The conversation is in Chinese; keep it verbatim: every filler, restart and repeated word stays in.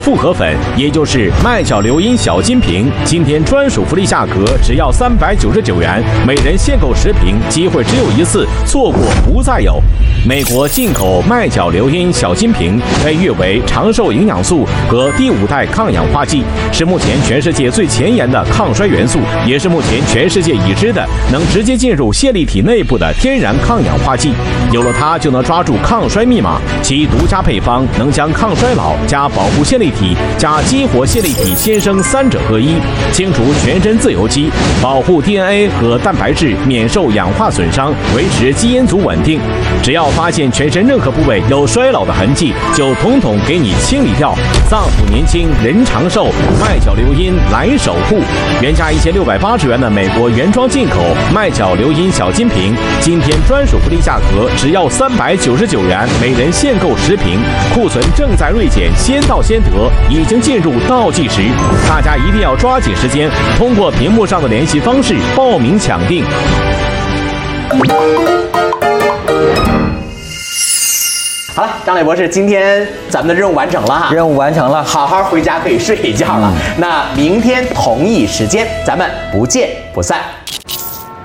复合粉，也就是麦角硫因小金瓶，今天专属福利价格只要三百九十九元，每人限购十瓶，机会只有一次，错过不再有。美国进口麦角硫因小金瓶被誉为长寿营养素和第五代抗氧化剂，是目前全世界最前沿的抗衰元素，也是目前全世界已知的能直接进入线粒体内部的天然抗氧化剂。有了它，就能抓住抗衰密码，其独家配方能将抗衰老加保护线粒体加激活线粒体先生三者合一，清除全身自由基，保护 D N A 和蛋白质免受氧化损伤，维持基因组稳定。只要发现全身任何部位有衰老的痕迹，就统统给你清理掉。脏腑年轻，人长寿，麦角硫因来守护。原价一千六百八十元的美国原装进口麦角硫因小金瓶，今天专属福利价格只要三百九十九元，每人限购十瓶，库存正在锐减，先到先得，已经进入倒计时，大家一定要抓紧时间，通过屏幕上的联系方式报名抢订。 好了，张磊博士，今天咱们的任务完成了哈， 任务完成了， 好好回家可以睡一觉了。嗯、那明天同一时间，咱们不见不散。